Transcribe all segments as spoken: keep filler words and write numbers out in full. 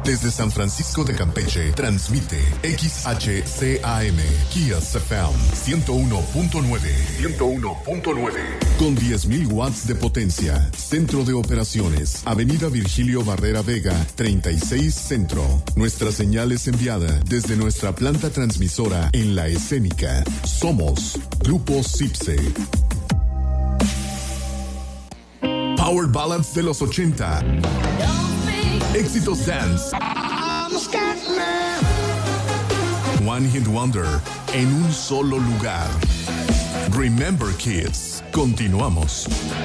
Desde San Francisco de Campeche, transmite X H C A M, Kiss F M, ciento uno punto nueve. ciento uno punto nueve. Con diez mil watts de potencia. Centro de operaciones, Avenida Virgilio Barrera Vega, treinta y seis Centro. Nuestra señal es enviada desde nuestra planta transmisora en La Escénica. Somos Grupo Cipse. Power Ballads de los ochenta. Éxitos dance. One Hit Wonder en un solo lugar. Remember Kids. Continuamos.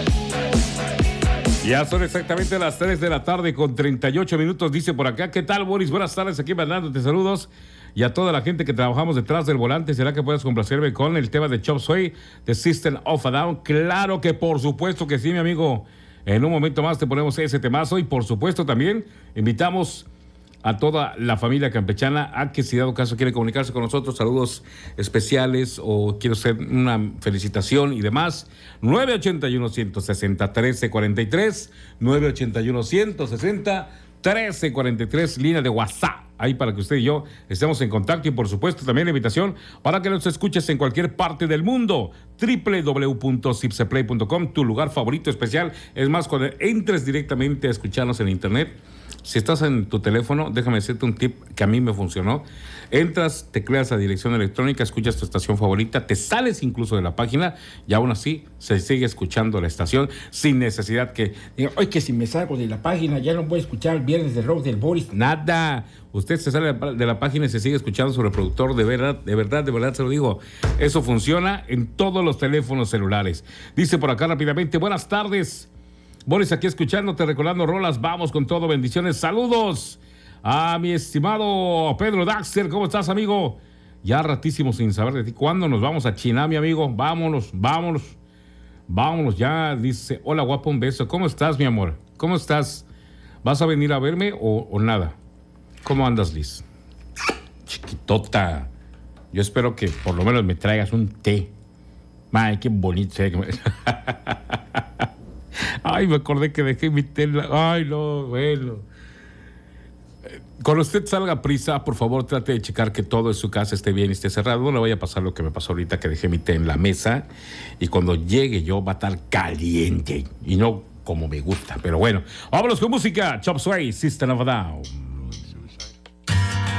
Ya son exactamente las tres de la tarde con treinta y ocho minutos, dice por acá. ¿Qué tal, Boris? Buenas tardes, aquí mandándote saludos. Y a toda la gente que trabajamos detrás del volante, ¿será que puedes complacerme con el tema de Chop Suey, de System of a Down? Claro que por supuesto que sí, mi amigo. En un momento más te ponemos ese temazo y por supuesto también invitamos a toda la familia campechana a que si dado caso quiere comunicarse con nosotros, saludos especiales o quiere hacer una felicitación y demás, nueve ochenta y uno, ciento sesenta, trece cuarenta y tres, nueve ochenta y uno, ciento sesenta, trece cuarenta y tres, línea de WhatsApp, ahí para que usted y yo estemos en contacto y por supuesto también la invitación para que nos escuches en cualquier parte del mundo, doble u doble u doble u punto cipseplay punto com, tu lugar favorito especial. Es más, cuando entres directamente a escucharnos en internet, si estás en tu teléfono, déjame decirte un tip que a mí me funcionó. Entras, te creas la dirección electrónica, escuchas tu estación favorita, te sales incluso de la página y aún así se sigue escuchando la estación sin necesidad que diga, oye, que si me salgo de la página ya no voy a escuchar el Viernes de Rock del Boris. Nada. Usted se sale de la página y se sigue escuchando su reproductor. De verdad, de verdad, de verdad se lo digo. Eso funciona en todos los teléfonos celulares. Dice por acá rápidamente, buenas tardes. Boris, aquí escuchándote, recordando rolas, vamos con todo, bendiciones, saludos a mi estimado Pedro Daxter, ¿cómo estás, amigo? Ya ratísimo sin saber de ti, ¿cuándo nos vamos a China, mi amigo? Vámonos, vámonos, vámonos ya, dice, hola guapo, un beso, ¿cómo estás, mi amor? ¿Cómo estás? ¿Vas a venir a verme o, o nada? ¿Cómo andas, Liz? Chiquitota, yo espero que por lo menos me traigas un té. Ay, qué bonito. Ay, me acordé que dejé mi tela. Ay, no, bueno. Cuando usted salga a prisa, por favor, trate de checar que todo en su casa esté bien y esté cerrado. No le vaya a pasar lo que me pasó ahorita, que dejé mi té en la mesa y cuando llegue yo va a estar caliente y no como me gusta. Pero bueno, vámonos con música. Chop Suey, System of a Down.